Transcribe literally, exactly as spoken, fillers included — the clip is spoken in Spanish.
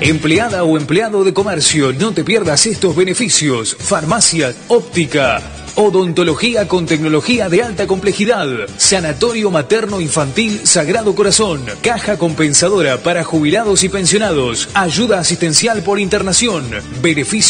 Empleada o empleado de comercio, no te pierdas estos beneficios. Farmacia, óptica, odontología con tecnología de alta complejidad, sanatorio materno-infantil Sagrado Corazón, caja compensadora para jubilados y pensionados, ayuda asistencial por internación, beneficio